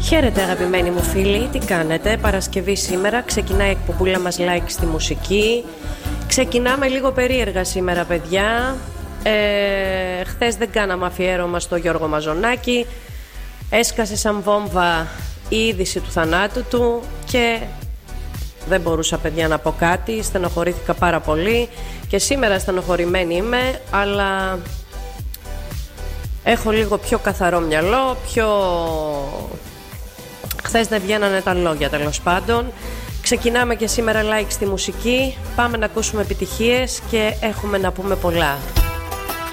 Χαίρετε αγαπημένοι μου φίλοι, τι κάνετε? Παρασκευή σήμερα, ξεκινάει η εκπομπούλα μας Like στη μουσική. Ξεκινάμε λίγο περίεργα σήμερα παιδιά. Χθες δεν κάναμε αφιέρωμα στο Γιώργο Μαζονάκη. Έσκασε σαν βόμβα η είδηση του θανάτου του και δεν μπορούσα παιδιά να πω κάτι. Στενοχωρήθηκα πάρα πολύ και σήμερα στενοχωρημένη είμαι, αλλά έχω λίγο πιο καθαρό μυαλό, Χθες δεν βγαίνανε τα λόγια τέλος πάντων. Ξεκινάμε και σήμερα Like στη μουσική. Πάμε να ακούσουμε επιτυχίες και έχουμε να πούμε πολλά.